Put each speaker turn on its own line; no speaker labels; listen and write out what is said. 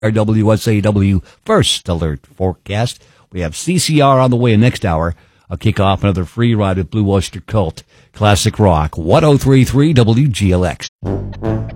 our WSAW First Alert forecast. We have CCR on the way next hour. I'll kick off another free ride with Blue Oyster Cult Classic Rock, 103.3 WGLX.